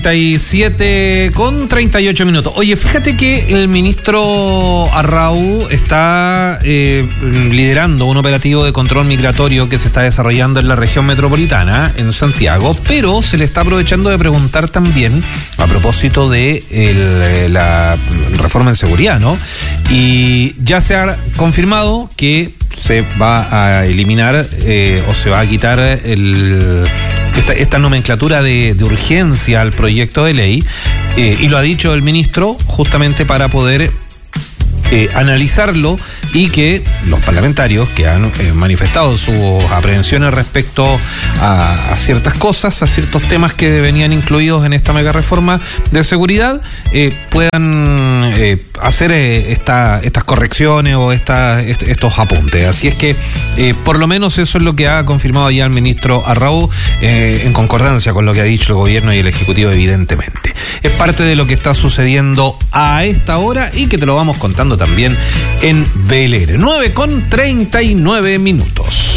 7:38. Oye, fíjate que el ministro Arrau está liderando un operativo de control migratorio que se está desarrollando en la región metropolitana, en Santiago, pero se le está aprovechando de preguntar también a propósito de la reforma en seguridad, ¿no? Y ya se ha confirmado que se va a eliminar o se va a quitar esta nomenclatura de urgencia al proyecto de ley, y lo ha dicho el ministro justamente para poder analizarlo y que los parlamentarios que han manifestado sus aprehensiones respecto a ciertas cosas, a ciertos temas que venían incluidos en esta mega reforma de seguridad, puedan hacer estas correcciones o estos apuntes. Así es que por lo menos eso es lo que ha confirmado ya el ministro Arrau, en concordancia con lo que ha dicho el gobierno y el ejecutivo, evidentemente. Es parte de lo que está sucediendo a esta hora y que te lo vamos contando también en VLR. 9:39.